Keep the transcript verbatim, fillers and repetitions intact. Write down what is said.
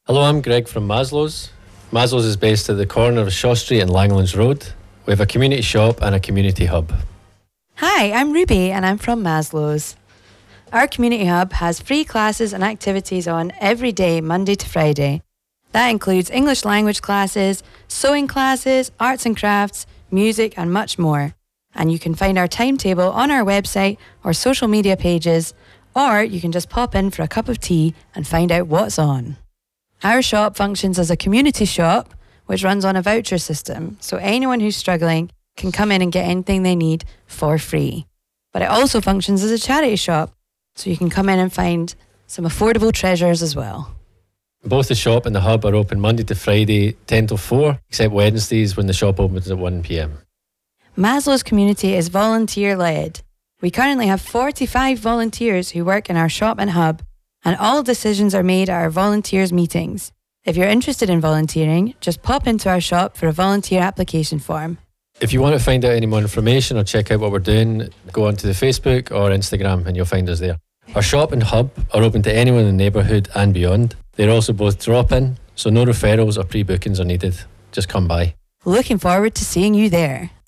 Hello, I'm Greg from Maslow's. Maslow's is based at the corner of Shaw Street and Langlands Road. We have a community shop and a community hub. Hi, I'm Ruby and I'm from Maslow's. Our community hub has free classes and activities on every day, Monday to Friday. That includes English language classes, sewing classes, arts and crafts, music and much more. And you can find our timetable on our website or social media pages, or you can just pop in for a cup of tea and find out what's on. Our shop functions as a community shop, which runs on a voucher system, so anyone who's struggling can come in and get anything they need for free. But it also functions as a charity shop, so you can come in and find some affordable treasures as well. Both the shop and the hub are open Monday to Friday, ten till four, except Wednesdays when the shop opens at one p m. Maslow's community is volunteer-led. We currently have forty-five volunteers who work in our shop and hub, and all decisions are made at our volunteers' meetings. If you're interested in volunteering, just pop into our shop for a volunteer application form. If you want to find out any more information or check out what we're doing, go onto the Facebook or Instagram and you'll find us there. Our shop and hub are open to anyone in the neighbourhood and beyond. They're also both drop-in, so no referrals or pre-bookings are needed. Just come by. Looking forward to seeing you there.